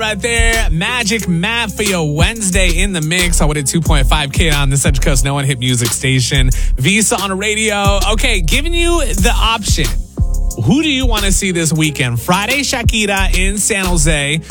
Right there, Magic Matt for your Wednesday in the mix. I wanted 2.5K on the Central Coast No One Hit Music Station. Visa on the radio. Okay, giving you the option. Who do you want to see this weekend? Friday, Shakira in San Jose.